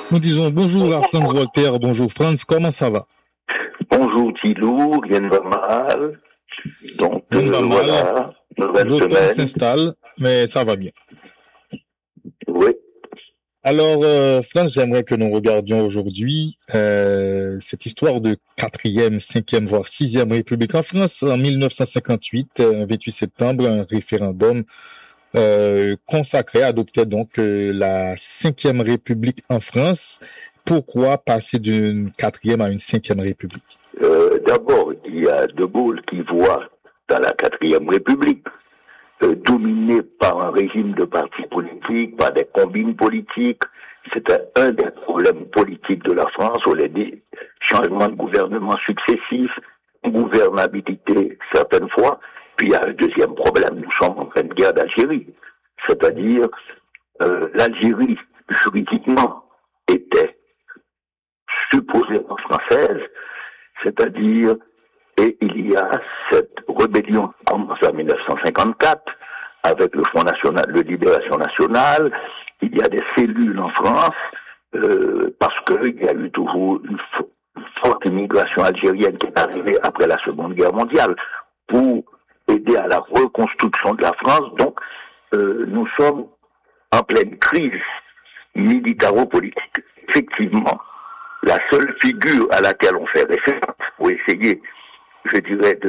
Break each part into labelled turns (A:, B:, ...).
A: Nous disons bonjour à Franz Voltaire. Bonjour Franz, comment ça va?
B: Bonjour Thilou, rien ne va mal. Donc
A: Rien ne va mal.
B: voilà, nouvelle
A: L'automne
B: semaine.
A: s'installe, mais ça va bien.
B: Oui.
A: Alors, Franz, j'aimerais que nous regardions aujourd'hui cette histoire de 4e, 5e, voire 6e République en France. En 1958, 28 septembre, un référendum consacré adoptait donc la 5e République en France. Pourquoi passer d'une 4e à une 5e République?
B: D'abord, il y a De Gaulle qui voit dans la 4e République dominée par un régime de partis politiques, par des combines politiques. C'était un des problèmes politiques de la France, où les changements de gouvernement successifs, gouvernabilité certaines fois. Puis il y a un deuxième problème, nous sommes en pleine guerre d'Algérie. C'est-à-dire, l'Algérie, juridiquement, était supposément française, c'est-à-dire, et il y a cette rébellion qui commence en 1954 avec le Front National de Libération Nationale. Il y a des cellules en France parce qu'il y a eu toujours une forte immigration algérienne qui est arrivée après la Seconde Guerre mondiale pour aider à la reconstruction de la France. Donc, nous sommes en pleine crise militaro-politique. Effectivement, la seule figure à laquelle on fait référence pour essayer, je dirais,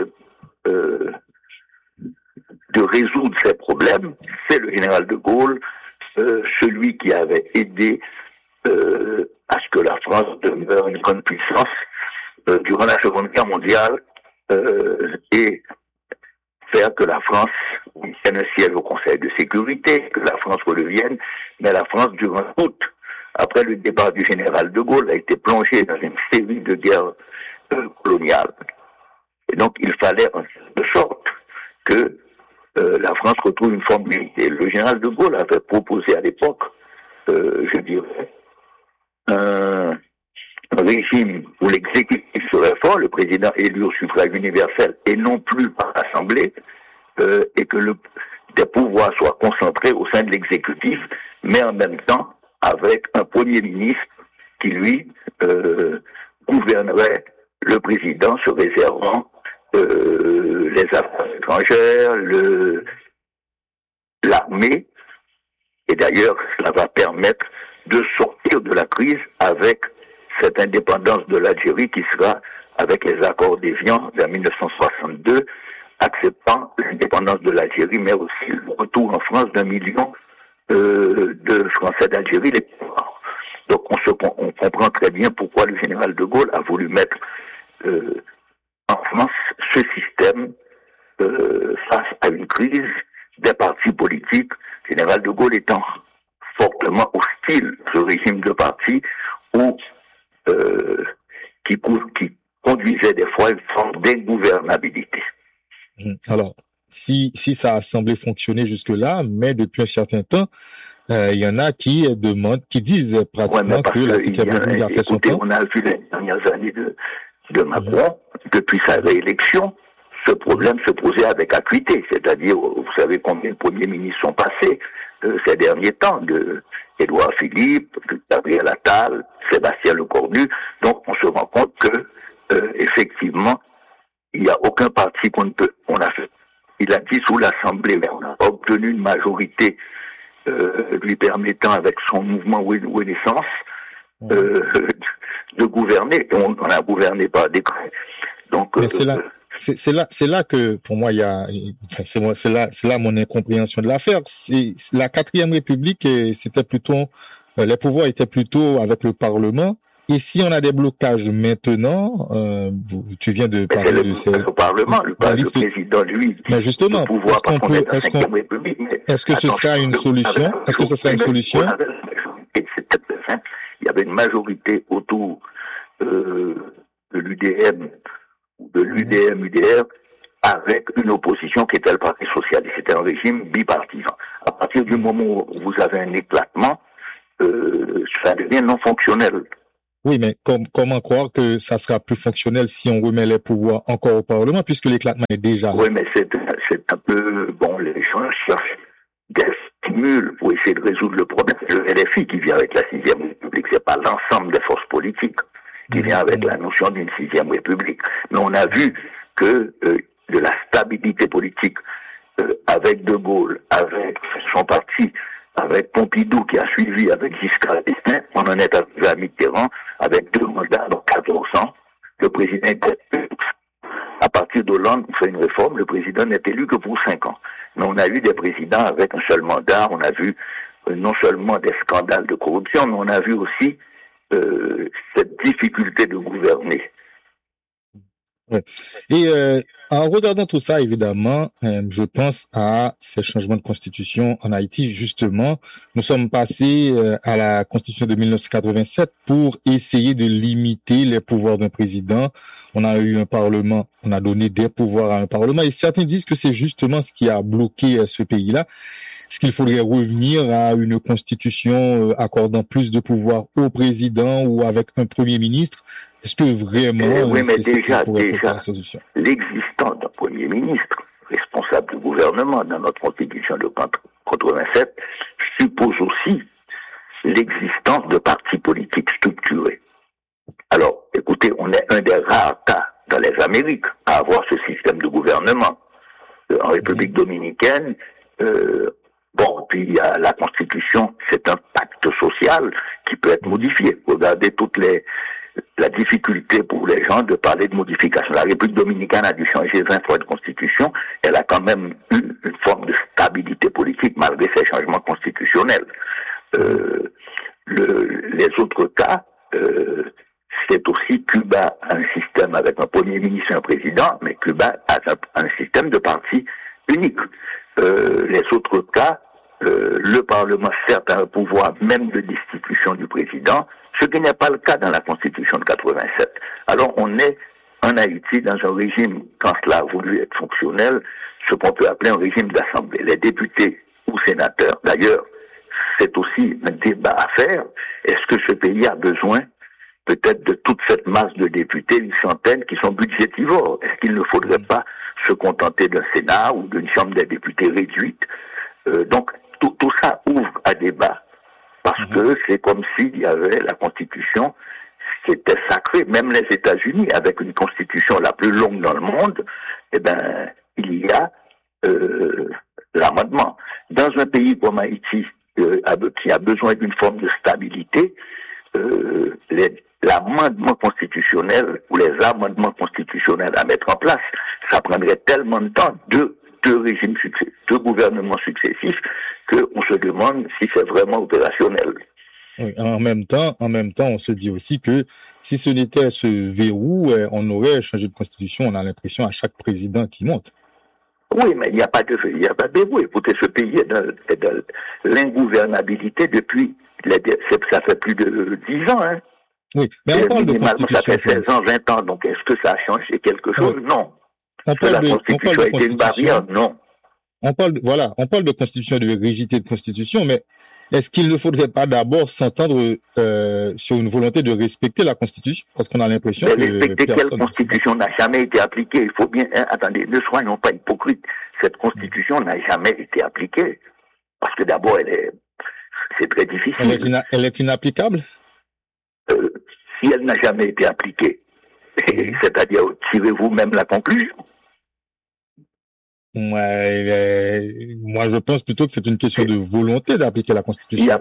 B: de résoudre ces problèmes, c'est le général de Gaulle, celui qui avait aidé à ce que la France demeure une grande puissance durant la Seconde Guerre mondiale et faire que la France obtienne un siège au Conseil de sécurité, que la France redevienne, mais la France, durant toute, après le départ du général de Gaulle, a été plongée dans une série de guerres coloniales. Et donc, il fallait de sorte que la France retrouve une forme d'unité. Le général de Gaulle avait proposé à l'époque, je dirais, un régime où l'exécutif serait fort, le président élu au suffrage universel et non plus par l'Assemblée, et que des pouvoirs soient concentrés au sein de l'exécutif, mais en même temps avec un premier ministre qui, lui, gouvernerait le président se réservant les affaires étrangères, l'armée, et d'ailleurs, cela va permettre de sortir de la crise avec cette indépendance de l'Algérie qui sera, avec les accords d'Évian de 1962, acceptant l'indépendance de l'Algérie, mais aussi le retour en France d'1 million de Français d'Algérie. Donc on comprend très bien pourquoi le général de Gaulle a voulu mettre en France ce système face à une crise des partis politiques. Le général de Gaulle étant fortement hostile à ce régime de partis qui conduisait des fois une forme d'ingouvernabilité.
A: Alors, si ça a semblé fonctionner jusque-là, mais depuis un certain temps, il y en a qui demandent, qui disent pratiquement que la 5e République a fait son temps.
B: On a vu les dernières années de Macron, depuis sa réélection, ce problème se posait avec acuité. C'est-à-dire, vous savez combien de premiers ministres sont passés ces derniers temps, de Édouard Philippe, Gabriel Attal, Sébastien Lecornu. Donc, on se rend compte que, effectivement, il n'y a aucun parti il a dit sous l'Assemblée, mais on a obtenu une majorité lui permettant, avec son mouvement Renaissance, de gouverner. Et on a gouverné par décret. Donc,
A: mais c'est là que, pour moi, c'est là mon incompréhension de l'affaire. C'est la 4e République, c'était plutôt, les pouvoirs étaient plutôt avec le Parlement. Et si on a des blocages maintenant, tu viens de parler de ces...
B: Le Parlement, le président, lui,
A: mais justement, est-ce que ce sera une solution? Est-ce que ce sera une solution?
B: C'était très simple. Il y avait une majorité autour de l'UDM, de l'UDM-UDR, avec une opposition qui était le Parti socialiste. C'était un régime bipartisan. À partir du moment où vous avez un éclatement, ça devient non fonctionnel.
A: Oui, mais comment croire que ça sera plus fonctionnel si on remet les pouvoirs encore au Parlement, puisque l'éclatement est déjà là?
B: Oui, mais c'est un peu... Bon, les gens cherchent des stimule pour essayer de résoudre le problème. C'est le LFI qui vient avec la sixième République, c'est pas l'ensemble des forces politiques qui vient avec la notion d'une sixième République. Mais on a vu que de la stabilité politique avec De Gaulle, avec son parti, avec Pompidou qui a suivi, avec Giscard d'Estaing, on en est arrivé à Mitterrand avec 2 mandats, donc 4%. Le président était à partir d'Hollande, on fait une réforme, le président n'est élu que pour 5 ans. Mais on a eu des présidents avec un seul mandat, on a vu non seulement des scandales de corruption, mais on a vu aussi cette difficulté de gouverner.
A: Ouais. Et en regardant tout ça, évidemment, je pense à ces changements de constitution en Haïti. Justement, nous sommes passés à la constitution de 1987 pour essayer de limiter les pouvoirs d'un président. On a eu un parlement, on a donné des pouvoirs à un parlement, et certains disent que c'est justement ce qui a bloqué ce pays-là. Est-ce qu'il faudrait revenir à une constitution accordant plus de pouvoirs au président ou avec un premier ministre? Est-ce que vraiment
B: oui, mais
A: c'est
B: déjà,
A: la solution?
B: L'existence d'un premier ministre responsable du gouvernement dans notre constitution de 87 suppose aussi l'existence de partis politiques structurés. Alors, écoutez, on est un des rares cas dans les Amériques à avoir ce système de gouvernement. En République dominicaine, puis il y a la Constitution, c'est un pacte social qui peut être modifié. Regardez la difficulté pour les gens de parler de modification. La République dominicaine a dû changer 20 fois de constitution. Elle a quand même eu une forme de stabilité politique malgré ces changements constitutionnels. Les autres cas, c'est aussi Cuba a un système avec un premier ministre et un président, mais Cuba a un système de parti unique. Les autres cas, le Parlement certes a un pouvoir même de destitution du président, ce qui n'est pas le cas dans la Constitution de 87. Alors on est en Haïti dans un régime, quand cela a voulu être fonctionnel, ce qu'on peut appeler un régime d'assemblée. Les députés ou sénateurs, d'ailleurs, c'est aussi un débat à faire. Est-ce que ce pays a besoin peut-être de toute cette masse de députés, une centaine, qui sont budgétivores? Est-ce qu'il ne faudrait pas se contenter d'un Sénat ou d'une Chambre des députés réduite? Donc, tout ça ouvre à débat. Parce que c'est comme s'il y avait la Constitution, c'était sacré. Même les États-Unis, avec une Constitution la plus longue dans le monde, il y a l'amendement. Dans un pays comme Haïti, qui a besoin d'une forme de stabilité, l'amendement constitutionnel ou les amendements constitutionnels à mettre en place, ça prendrait tellement de temps, deux gouvernements successifs, qu'on se demande si c'est vraiment opérationnel.
A: Oui, en même temps, on se dit aussi que si ce n'était ce verrou, on aurait changé de constitution. On a l'impression à chaque président qui monte.
B: Oui, mais il n'y a pas de verrou. Écoutez, ce pays est dans l'ingouvernabilité depuis, ça fait plus de 10 ans, hein.
A: Oui, mais on parle de constitution.
B: Ça fait 16 ans, 20 ans, donc est-ce que ça a changé quelque chose? Oui. Non.
A: La Constitution a été une barrière?
B: Non.
A: On parle de constitution, de rigidité de constitution, mais est-ce qu'il ne faudrait pas d'abord s'entendre sur une volonté de respecter la Constitution? Parce qu'on a l'impression que...
B: Respecter quelle Constitution n'a jamais été appliquée? Il faut bien... attendez, ne soyons pas hypocrites. Cette Constitution n'a jamais été appliquée. Parce que d'abord, c'est très difficile.
A: Elle est inapplicable?
B: Si elle n'a jamais été appliquée, c'est-à-dire tirez-vous même la conclusion. Moi,
A: je pense plutôt que c'est une question de volonté d'appliquer la Constitution.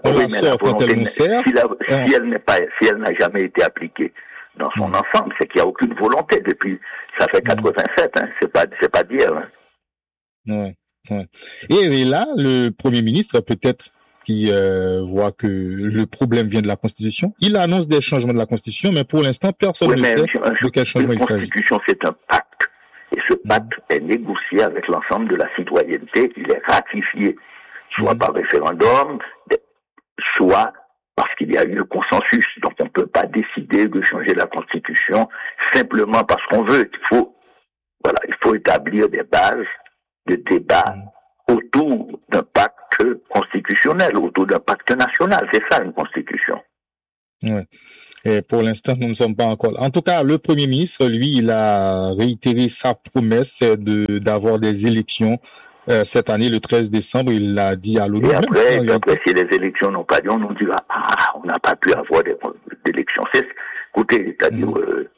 B: Si elle n'a jamais été appliquée dans son ensemble, c'est qu'il n'y a aucune volonté depuis. Ça fait 87, hein, c'est pas d'hier.
A: Hein. Ouais. Et là, le Premier ministre peut-être qui voit que le problème vient de la Constitution. Il annonce des changements de la Constitution, mais pour l'instant, personne ne sait de quel changement il s'agit.
B: La Constitution, c'est un pacte. Et ce pacte est négocié avec l'ensemble de la citoyenneté. Il est ratifié, soit par référendum, soit parce qu'il y a eu le consensus. Donc on ne peut pas décider de changer la Constitution simplement parce qu'on veut. Il faut établir des bases de débat autour d'un pacte constitutionnel, autour d'un pacte national. C'est ça une Constitution.
A: Ouais. Et pour l'instant, nous ne sommes pas encore là. En tout cas, le Premier ministre, lui, il a réitéré sa promesse d'avoir des élections cette année, le 13 décembre, il l'a dit à l'ONU.
B: Et après, si les élections n'ont pas lieu, on nous dira, on n'a pas pu avoir d'élections. Écoutez, c'est-à-dire,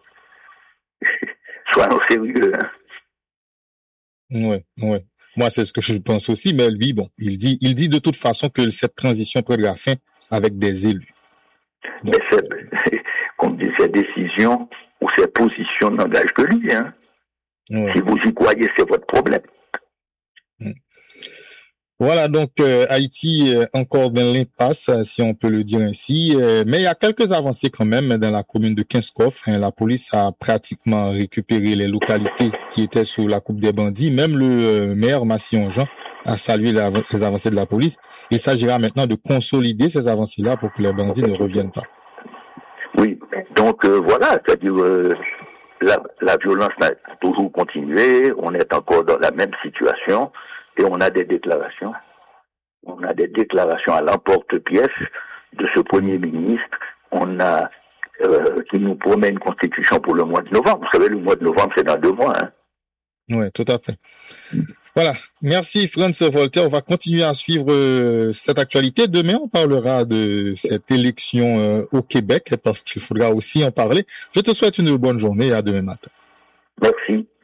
B: soyons sérieux. Hein.
A: Ouais. Moi, c'est ce que je pense aussi, mais lui, bon, il dit de toute façon que cette transition prendra fin avec des élus.
B: Donc, mais comme dit, ces décisions ou ces positions n'engagent que lui. Hein. Ouais. Si vous y croyez, c'est votre problème.
A: Voilà, donc Haïti encore dans l'impasse, si on peut le dire ainsi. Mais il y a quelques avancées quand même dans la commune de Kinskov. La police a pratiquement récupéré les localités qui étaient sous la coupe des bandits. Même le maire Massillon-Jean a salué les avancées de la police. Il s'agira maintenant de consolider ces avancées-là pour que les bandits ne reviennent pas.
B: Oui, donc voilà, c'est-à-dire la violence a toujours continué. On est encore dans la même situation. Et on a des déclarations. On a des déclarations à l'emporte-pièce de ce Premier ministre. On a qui nous promet une constitution pour le mois de novembre. Vous savez, le mois de novembre, c'est dans 2 mois. Hein.
A: Oui, tout à fait. Voilà. Merci, Franz Volter. On va continuer à suivre cette actualité. Demain, on parlera de cette élection au Québec parce qu'il faudra aussi en parler. Je te souhaite une bonne journée et à demain matin.
B: Merci.